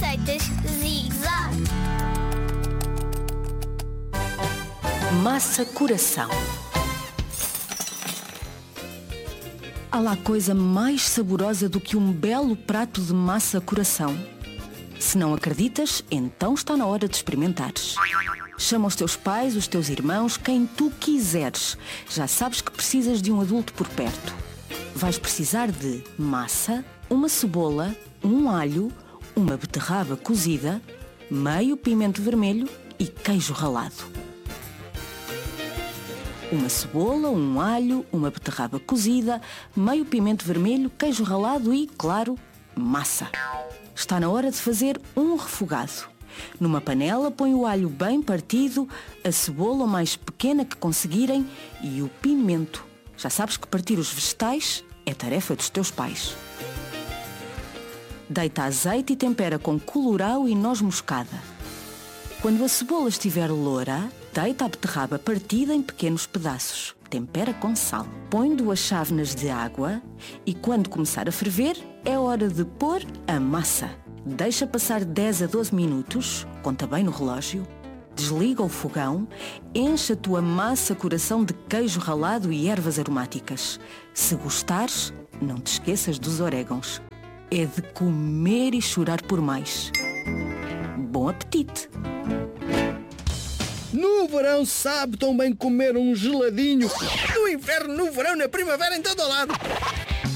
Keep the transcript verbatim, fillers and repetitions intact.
Receitas Zig-Zag. Massa coração. Há lá coisa mais saborosa do que um belo prato de massa coração. Se não acreditas, então está na hora de experimentares. Chama os teus pais, os teus irmãos, quem tu quiseres. Já sabes que precisas de um adulto por perto. Vais precisar de massa, uma cebola, um alho, uma beterraba cozida, meio pimento vermelho e queijo ralado. Uma cebola, um alho, uma beterraba cozida, meio pimento vermelho, queijo ralado e, claro, massa. Está na hora de fazer um refogado. Numa panela põe o alho bem partido, a cebola o mais pequena que conseguirem e o pimento. Já sabes que partir os vegetais é tarefa dos teus pais. Deita azeite e tempera com colorau e noz moscada. Quando a cebola estiver loura, deita a beterraba partida em pequenos pedaços. Tempera com sal. Põe duas chávenas de água e quando começar a ferver, é hora de pôr a massa. Deixa passar dez a doze minutos, conta bem no relógio, desliga o fogão, enche a tua massa coração de queijo ralado e ervas aromáticas. Se gostares, não te esqueças dos orégãos. É de comer e chorar por mais. Bom apetite! No verão sabe tão bem comer um geladinho. No inverno, no verão, na primavera, em todo lado.